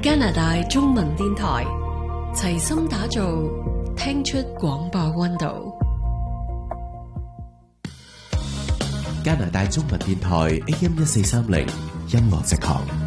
加拿大中文電台齊心打造聽出廣播溫度。 加拿大中文電台 AM 1430音樂直航。